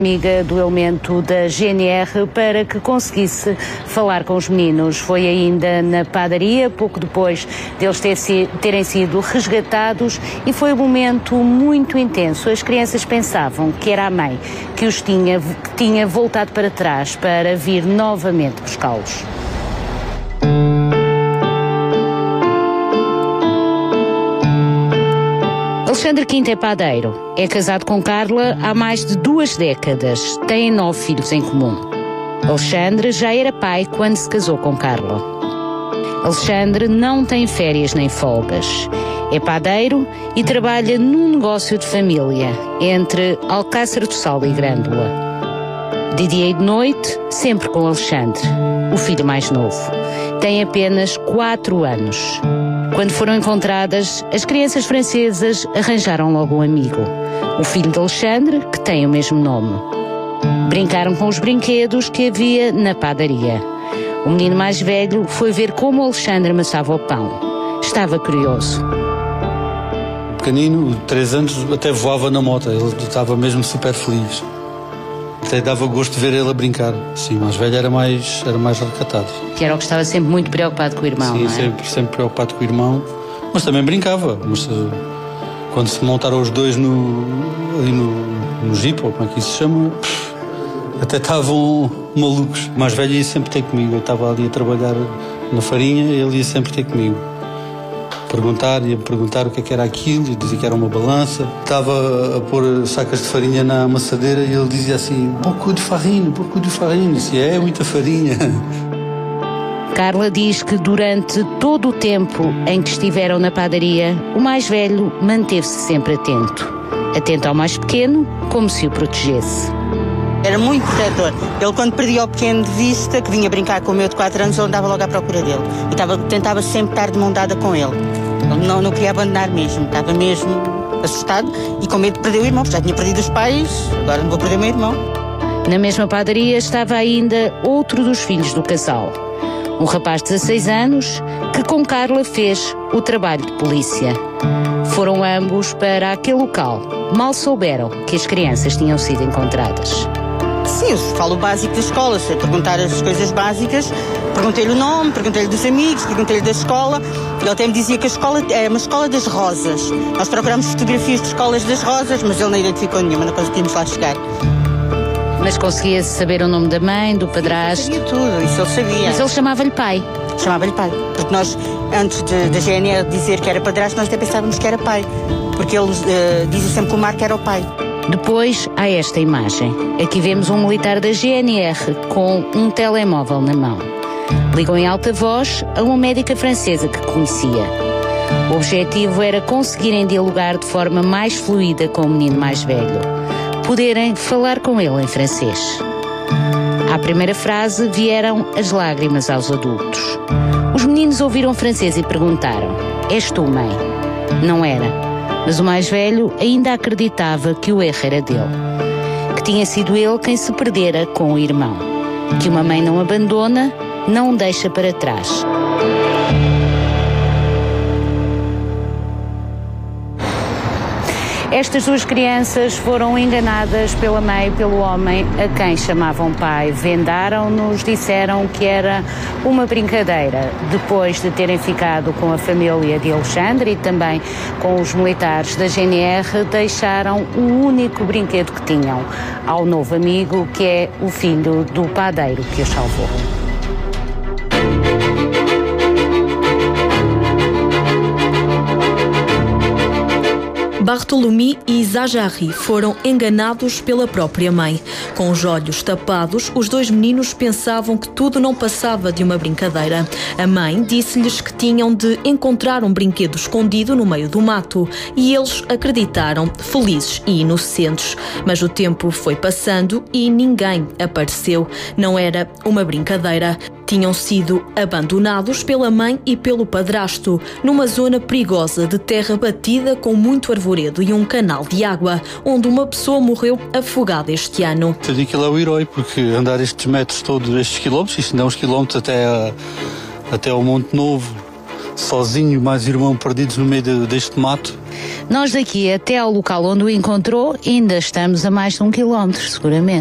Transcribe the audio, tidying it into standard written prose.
amiga do elemento da GNR para que conseguisse falar com os meninos. Foi ainda na padaria, pouco depois deles terem sido resgatados, e foi um momento muito intenso. As crianças pensavam que era a mãe que tinha voltado para trás para vir novamente buscá-los. Alexandre Quinto é padeiro, é casado com Carla há mais de 2 décadas, têm 9 filhos em comum. Alexandre já era pai quando se casou com Carla. Alexandre não tem férias nem folgas, é padeiro e trabalha num negócio de família, entre Alcácer do Sal e Grândola. De dia e de noite, sempre com Alexandre, o filho mais novo. Tem apenas 4 anos. Quando foram encontradas, as crianças francesas arranjaram logo um amigo, o filho de Alexandre, que tem o mesmo nome. Brincaram com os brinquedos que havia na padaria. O menino mais velho foi ver como Alexandre amassava o pão. Estava curioso. Pequenino, 3 anos, até voava na moto, ele estava mesmo super feliz. Até dava gosto de ver ele a brincar. Sim, o mais velho era mais recatado. Que era o que estava sempre muito preocupado com o irmão, sim, não é? sempre preocupado com o irmão. Mas também brincava. Mas, quando se montaram os dois ali no Jeep, ou como é que isso se chama, até estavam malucos. O mais velho ia sempre ter comigo. Eu estava ali a trabalhar na farinha e ele ia sempre ter comigo. Ia perguntar o que é que era aquilo, e dizia que era uma balança. Estava a pôr sacas de farinha na amassadeira e ele dizia assim: pouco de farinha. Dizia: é muita farinha. Carla diz que durante todo o tempo em que estiveram na padaria, o mais velho manteve-se sempre atento ao mais pequeno, como se o protegesse. Era muito protetor. Ele, quando perdia o pequeno de vista, que vinha brincar com o meu de 4 anos, ele andava logo à procura dele. E tentava sempre estar de mão dada com ele. Ele não queria abandonar mesmo. Estava mesmo assustado e com medo de perder o irmão. Já tinha perdido os pais, agora não vou perder o meu irmão. Na mesma padaria estava ainda outro dos filhos do casal. Um rapaz de 16 anos que com Carla fez o trabalho de polícia. Foram ambos para aquele local. Mal souberam que as crianças tinham sido encontradas. Sim, eu falo o básico da escola, se perguntar as coisas básicas, perguntei-lhe o nome, perguntei-lhe dos amigos, perguntei-lhe da escola. Ele até me dizia que a escola é uma escola das rosas. Nós procurámos fotografias de escolas das rosas, mas ele não identificou nenhuma, não conseguimos lá chegar. Mas conseguia saber o nome da mãe, do padrasto? Sabia tudo, isso ele sabia. Mas ele chamava-lhe pai? Chamava-lhe pai, porque nós, antes da GNR dizer que era padrasto, nós até pensávamos que era pai, porque ele dizia sempre que o Marco era o pai. Depois há esta imagem. Aqui vemos um militar da GNR com um telemóvel na mão. Ligam em alta voz a uma médica francesa que conhecia. O objetivo era conseguirem dialogar de forma mais fluida com o menino mais velho. Poderem falar com ele em francês. À primeira frase vieram as lágrimas aos adultos. Os meninos ouviram francês e perguntaram: és tu, mãe? Não era. Mas o mais velho ainda acreditava que o erro era dele. Que tinha sido ele quem se perdera com o irmão. Que uma mãe não abandona, não deixa para trás. Estas 2 crianças foram enganadas pela mãe e pelo homem a quem chamavam pai. Vendaram-nos, disseram que era uma brincadeira. Depois de terem ficado com a família de Alexandre e também com os militares da GNR, deixaram o único brinquedo que tinham ao novo amigo, que é o filho do padeiro que os salvou. Bartholomew e Zajari foram enganados pela própria mãe. Com os olhos tapados, os 2 meninos pensavam que tudo não passava de uma brincadeira. A mãe disse-lhes que tinham de encontrar um brinquedo escondido no meio do mato e eles acreditaram, felizes e inocentes. Mas o tempo foi passando e ninguém apareceu. Não era uma brincadeira. Tinham sido abandonados pela mãe e pelo padrasto, numa zona perigosa de terra batida com muito arvoredo e um canal de água, onde uma pessoa morreu afogada este ano. Eu digo que ele é o herói, porque andar estes metros todos, estes quilómetros, isto não é uns quilómetros até ao Monte Novo, sozinho, mais irmão, perdidos no meio deste mato. Nós daqui até ao local onde o encontrou ainda estamos a mais de 1 quilómetro, seguramente.